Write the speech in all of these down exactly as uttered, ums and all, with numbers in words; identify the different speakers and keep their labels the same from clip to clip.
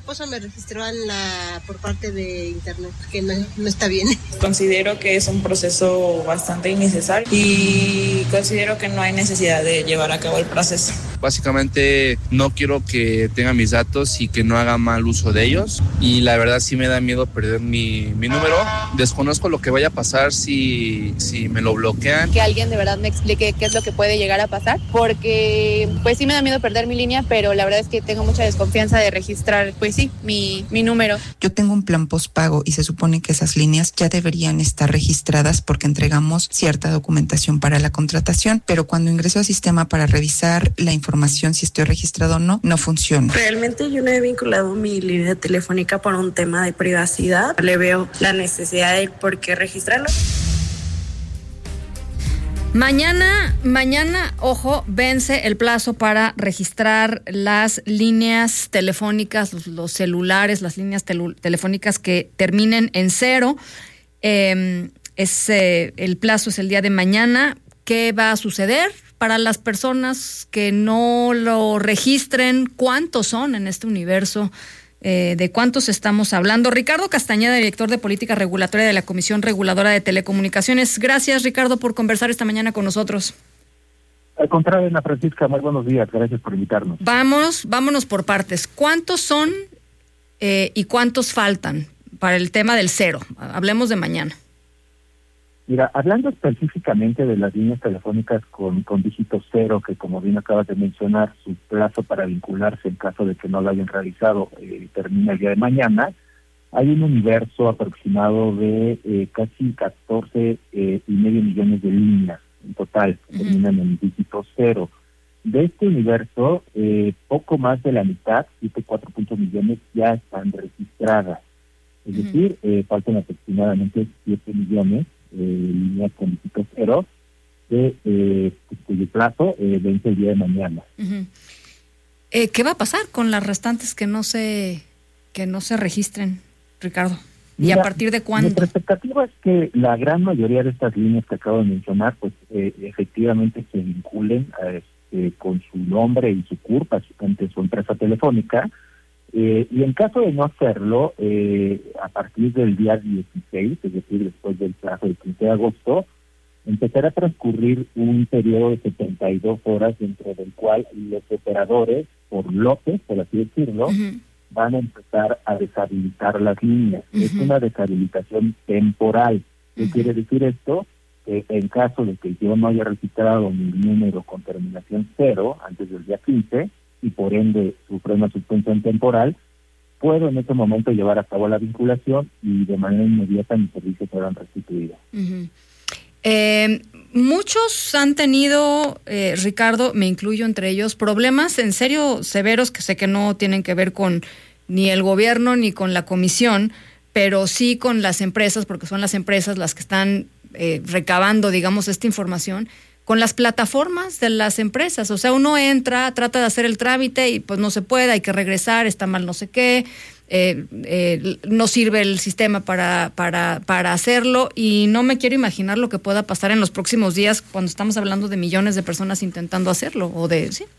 Speaker 1: esposo me registró en la por parte de internet, que no, no está bien.
Speaker 2: Considero que es un proceso bastante innecesario y considero que no hay necesidad de llevar a cabo el proceso.
Speaker 3: Básicamente no quiero que tenga mis datos y que no haga mal uso de ellos, y la verdad sí me da miedo perder mi, mi número. Desconozco lo que vaya a pasar si, si me lo bloquean.
Speaker 4: Que alguien de verdad me explique qué es lo que puede llegar a pasar, porque pues sí me da miedo perder mi línea, pero la verdad es que tengo mucha desconfianza de registrar, pues sí, mi, mi número.
Speaker 5: Yo tengo un plan postpago y se supone que esas líneas ya deberían estar registradas porque entregamos cierta documentación para la contratación, pero cuando ingreso al sistema para revisar la información si estoy registrado o no, no funciona.
Speaker 6: Realmente yo no he vinculado mi línea telefónica por un tema de privacidad. Le veo la necesidad de por qué registrarlo.
Speaker 7: Mañana, mañana, ojo, vence el plazo para registrar las líneas telefónicas, los, los celulares, las líneas telu- telefónicas que terminen en cero. Eh, es, eh, el plazo es el día de mañana. ¿Qué va a suceder para las personas que no lo registren? ¿Cuántos son en este universo? Eh, ¿De cuántos estamos hablando? Ricardo Castañeda, director de Política Regulatoria de la Comisión Reguladora de Telecomunicaciones. Gracias, Ricardo, por conversar esta mañana con nosotros.
Speaker 8: Al contrario, Ana Francisca, muy buenos días. Gracias por invitarnos.
Speaker 7: Vamos, vámonos por partes. ¿Cuántos son eh, y cuántos faltan para el tema del cero? Hablemos de mañana.
Speaker 8: Mira, hablando específicamente de las líneas telefónicas con, con dígito cero, que como bien acabas de mencionar, su plazo para vincularse en caso de que no lo hayan realizado eh, termina el día de mañana, hay un universo aproximado de eh, casi catorce eh, y medio millones de líneas en total, que uh-huh. terminan en dígito cero. De este universo, eh, poco más de la mitad, siete punto cuatro millones, ya están registradas. Es uh-huh. decir, eh, faltan aproximadamente siete millones Eh, líneas con dígito cero, de, eh, cuyo plazo eh, vence el día de mañana.
Speaker 7: Uh-huh. Eh, ¿Qué va a pasar con las restantes que no se que no se registren, Ricardo? Mira, ¿y a partir de cuándo?
Speaker 8: Nuestra expectativa es que la gran mayoría de estas líneas que acabo de mencionar, pues eh, efectivamente se vinculen a, este, con su nombre y su C U R P ante su empresa telefónica. Eh, y en caso de no hacerlo, eh, a partir del día dieciséis, es decir, después del plazo del quince de agosto, empezará a transcurrir un periodo de setenta y dos horas dentro del cual los operadores, por lotes, por así decirlo, uh-huh. van a empezar a deshabilitar las líneas. Uh-huh. Es una deshabilitación temporal. ¿Qué uh-huh. quiere decir esto? Que en caso de que yo no haya registrado mi número con terminación cero antes del día quince, y por ende sufre una suspensión temporal, puedo en ese momento llevar a cabo la vinculación y de manera inmediata mis servicios serán restituidos.
Speaker 7: Uh-huh. Eh, muchos han tenido, eh, Ricardo, me incluyo entre ellos, problemas en serio severos que sé que no tienen que ver con ni el gobierno ni con la comisión, pero sí con las empresas, porque son las empresas las que están eh, recabando, digamos, esta información, con las plataformas de las empresas. O sea, uno entra, trata de hacer el trámite y pues no se puede, hay que regresar, está mal no sé qué, eh, eh, no sirve el sistema para, para, para hacerlo, y no me quiero imaginar lo que pueda pasar en los próximos días cuando estamos hablando de millones de personas intentando hacerlo, o de, sí.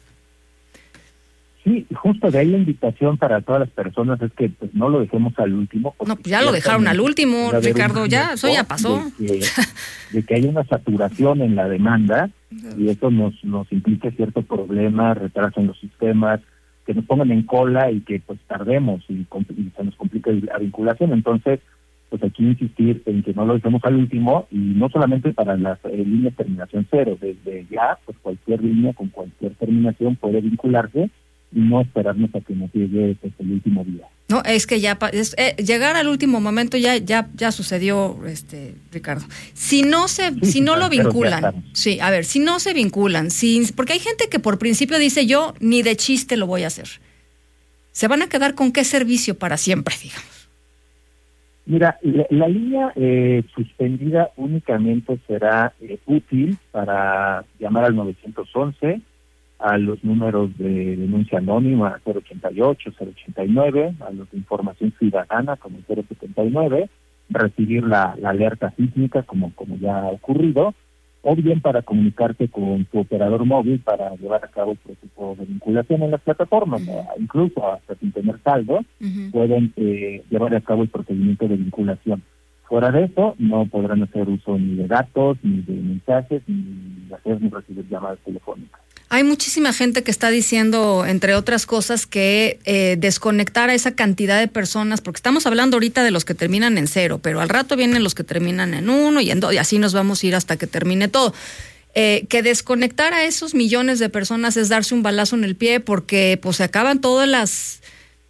Speaker 8: Sí, justo de ahí la invitación para todas las personas es que pues no lo dejemos al último.
Speaker 7: No, pues ya lo dejaron al último, Ricardo, ya, eso ya pasó.
Speaker 8: De que, de que hay una saturación en la demanda y eso nos nos implica cierto problema, retraso en los sistemas, que nos pongan en cola y que pues tardemos y, y se nos complica la vinculación. Entonces, pues aquí insistir en que no lo dejemos al último, y no solamente para las eh, líneas terminación cero, desde ya, pues cualquier línea con cualquier terminación puede vincularse, y no esperarnos a que nos llegue pues, el último día.
Speaker 7: No, es que ya es, eh, llegar al último momento ya ya ya sucedió, este Ricardo. Si no se sí, si no lo vinculan, sí, a ver, si no se vinculan, si, porque hay gente que por principio dice yo ni de chiste lo voy a hacer. ¿Se van a quedar con qué servicio para siempre, digamos?
Speaker 8: Mira, la, la línea eh, suspendida únicamente será eh, útil para llamar al nueve once, a los números de denuncia anónima cero ochenta y ocho, cero ochenta y nueve, a los de información ciudadana como cero setenta y nueve, recibir la, la alerta sísmica como, como ya ha ocurrido, o bien para comunicarse con su operador móvil para llevar a cabo el proceso de vinculación en las plataformas. Uh-huh. Incluso hasta sin tener saldo, uh-huh. pueden eh, llevar a cabo el procedimiento de vinculación. Fuera de eso, no podrán hacer uso ni de datos, ni de mensajes, ni hacer ni recibir llamadas telefónicas.
Speaker 7: Hay muchísima gente que está diciendo, entre otras cosas, que eh, desconectar a esa cantidad de personas, porque estamos hablando ahorita de los que terminan en cero, pero al rato vienen los que terminan en uno y en dos, y así nos vamos a ir hasta que termine todo. Eh, que desconectar a esos millones de personas es darse un balazo en el pie, porque pues se acaban todas las...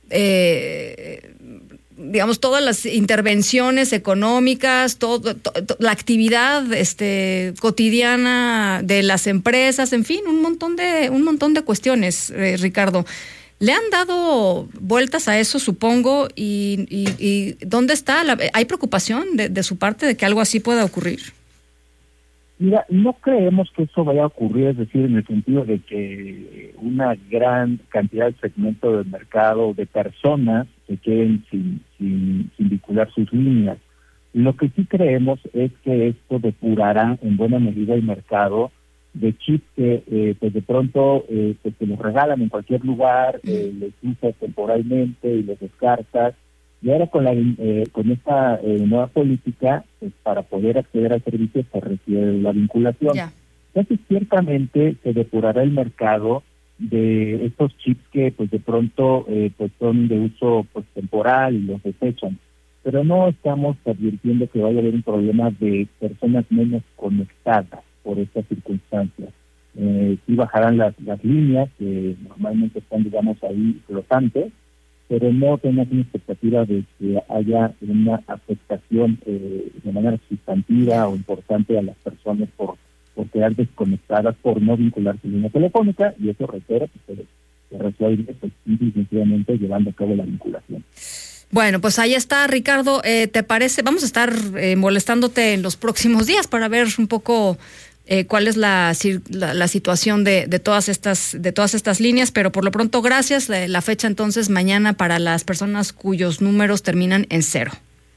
Speaker 7: Eh, digamos, todas las intervenciones económicas, todo, to, to, la actividad este, cotidiana de las empresas, en fin, un montón de, un montón de cuestiones, eh, Ricardo. ¿Le han dado vueltas a eso, supongo? ¿Y, y, y dónde está? La, ¿hay preocupación de, de su parte de que algo así pueda ocurrir?
Speaker 8: Mira, no creemos que eso vaya a ocurrir, es decir, en el sentido de que una gran cantidad de segmento del mercado, de personas, se queden sin, sin, sin vincular sus líneas. Lo que sí creemos es que esto depurará en buena medida el mercado de chips que eh, pues de pronto eh, pues te los regalan en cualquier lugar, eh, les usas temporalmente y los descartas. Y ahora con la eh, con esta eh, nueva política, pues, para poder acceder al servicio se requiere la vinculación. Yeah. Entonces, ciertamente se depurará el mercado de estos chips que pues de pronto eh, pues son de uso pues temporal y los desechan. Pero no estamos advirtiendo que vaya a haber un problema de personas menos conectadas por estas circunstancias. Eh, sí bajarán las, las líneas que normalmente están, digamos, ahí flotantes, pero no tenemos una expectativa de que haya una afectación eh, de manera sustantiva o importante a las personas por, por quedar desconectadas, por no vincular su línea telefónica, y eso requiere que se, se resuelve pues, definitivamente llevando a cabo la vinculación.
Speaker 7: Bueno, pues ahí está, Ricardo. Eh, ¿Te parece? Vamos a estar eh, molestándote en los próximos días para ver un poco Eh, cuál es la, la, la situación de, de todas estas de todas estas líneas, pero por lo pronto gracias. La, la fecha entonces mañana para las personas cuyos números terminan en cero.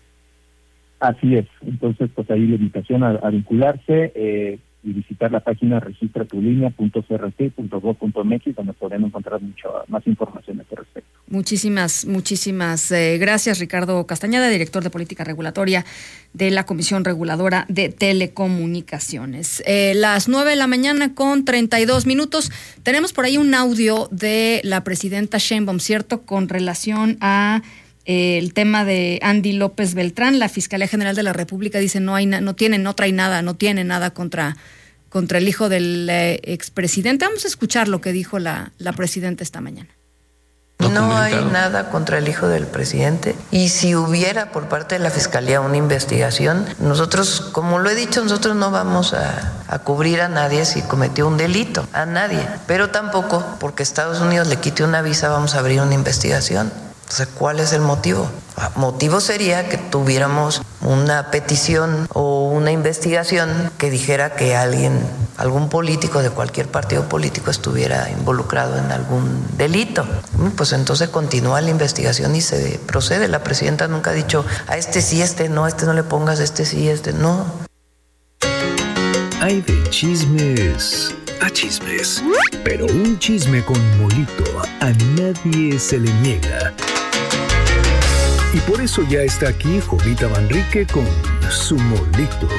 Speaker 8: Así es, entonces pues ahí la invitación a, a vincularse eh, y visitar la página registra tu línea punto c r t punto gov punto m x, donde podrán encontrar mucha más información a este respecto.
Speaker 7: Muchísimas, muchísimas eh, gracias, Ricardo Castañeda, director de Política Regulatoria de la Comisión Reguladora de Telecomunicaciones. Eh, las nueve de la mañana con treinta y dos minutos. Tenemos por ahí un audio de la presidenta Sheinbaum, ¿cierto?, con relación a eh, el tema de Andy López Beltrán. La Fiscalía General de la República dice no hay na- no tiene, no trae nada, no tiene nada contra, contra el hijo del eh, expresidente. Vamos a escuchar lo que dijo la, la presidenta esta mañana.
Speaker 9: No hay nada contra el hijo del presidente, y si hubiera por parte de la Fiscalía una investigación, nosotros, como lo he dicho, nosotros no vamos a, a cubrir a nadie si cometió un delito, a nadie, pero tampoco porque Estados Unidos le quite una visa vamos a abrir una investigación. Entonces, ¿cuál es el motivo? El motivo sería que tuviéramos una petición o una investigación que dijera que alguien, algún político de cualquier partido político estuviera involucrado en algún delito. Pues entonces continúa la investigación y se procede. La presidenta nunca ha dicho a este sí, este no, este no le pongas, este sí, este no.
Speaker 10: Hay de chismes a chismes, pero un chisme con molito a nadie se le niega. Y por eso ya está aquí Jovita Manrique con su molito.